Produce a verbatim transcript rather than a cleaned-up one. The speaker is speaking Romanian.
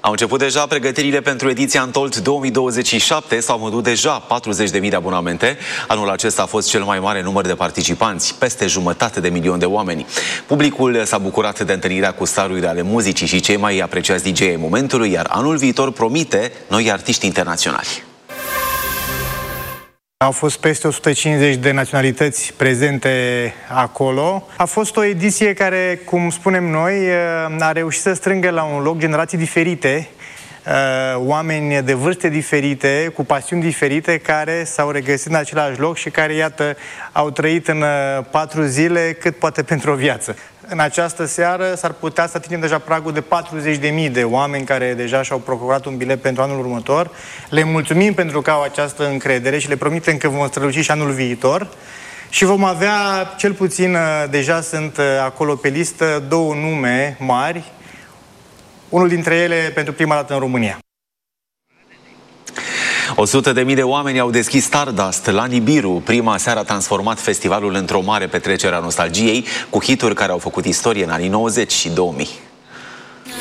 Au început deja pregătirile pentru ediția Untold două mii douăzeci și șapte, s-au vândut deja patruzeci de mii de abonamente. Anul acesta a fost cel mai mare număr de participanți, peste jumătate de milion de oameni. Publicul s-a bucurat de întâlnirea cu starurile ale muzicii și cei mai apreciați D J ai momentului, iar anul viitor promite noi artiști internaționali. Au fost peste o sută cincizeci de naționalități prezente acolo. A fost o ediție care, cum spunem noi, a reușit să strângă la un loc generații diferite, oameni de vârste diferite, cu pasiuni diferite, care s-au regăsit în același loc și care, iată, au trăit în patru zile cât poate pentru o viață. În această seară s-ar putea să atingem deja pragul de patruzeci de mii de oameni care deja și-au procurat un bilet pentru anul următor. Le mulțumim pentru că au această încredere și le promitem că vom străluci și anul viitor. Și vom avea, cel puțin, deja sunt acolo pe listă, două nume mari, unul dintre ele pentru prima dată în România. o sută de mii de oameni au deschis Stardust la Nibiru. Prima seară a transformat festivalul într-o mare petrecere a nostalgiei, cu hituri care au făcut istorie în anii nouăzeci și două mii.